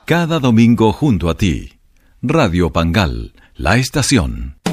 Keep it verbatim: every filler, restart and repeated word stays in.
Cada domingo junto a ti. Radio Pangal, la estación.